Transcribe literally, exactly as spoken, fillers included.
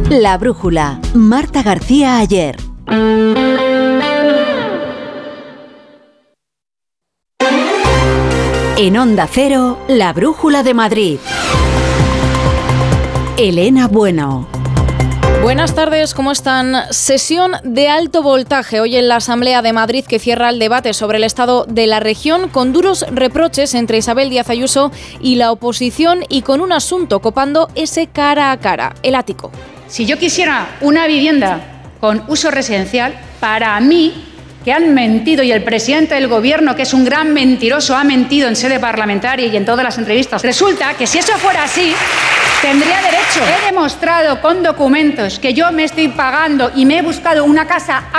La Brújula, Marta García Ayer. En Onda Cero, La Brújula de Madrid. Elena Bueno. Buenas tardes, ¿cómo están? Sesión de alto voltaje hoy en la Asamblea de Madrid, que cierra el debate sobre el estado de la región, con duros reproches entre Isabel Díaz Ayuso y la oposición, y con un asunto copando ese cara a cara, el ático. Si yo quisiera una vivienda con uso residencial, para mí, que han mentido, y el presidente del gobierno, que es un gran mentiroso, ha mentido en sede parlamentaria y en todas las entrevistas, resulta que si eso fuera así, tendría derecho. He demostrado con documentos que yo me estoy pagando y me he buscado una casa